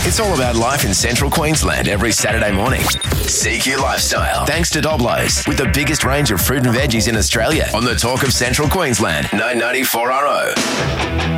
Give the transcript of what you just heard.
It's all about life in central Queensland every Saturday morning. CQ Lifestyle. Thanks to Doblos, with the biggest range of fruit and veggies in Australia on the Talk of Central Queensland, 994 RO.